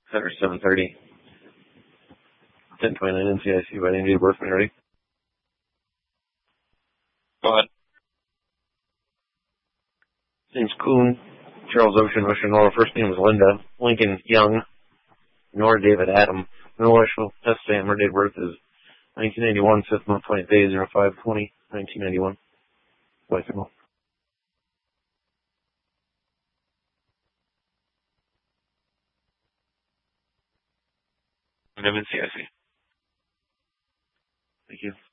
Center 730. 1029 NCIC by Andy Worthman, ready? Go ahead. Name's Kuhn, Charles Ocean, Ocean Nora. First name is Linda. Lincoln Young, Nora David Adam. Middle initial test stamp. Her date of birth is 1981, 5th month, 20th day, 05/20, 1991. Bicycle. NCIC. Thank you.